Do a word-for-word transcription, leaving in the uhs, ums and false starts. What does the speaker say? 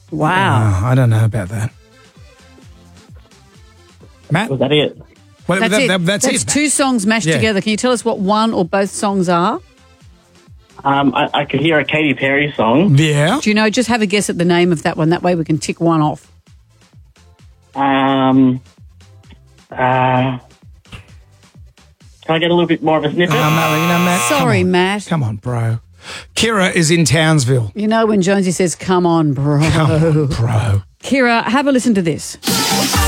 Wow. Oh, I don't know about that. Matt? Was that it? Well, That's that- it. that- that's That's it. two songs mashed Yeah. together. Can you tell us what one or both songs are? Um, I, I could hear a Katy Perry song. Yeah. Do you know, just have a guess at the name of that one. That way we can tick one off. Um, uh, can I get a little bit more of a snippet? Oh, Matt, you know, Matt. come Sorry, on. Matt. Come on, bro. Kira is in Townsville. You know when Jonesy says, come on, bro. Come on, bro. Kira, have a listen to this.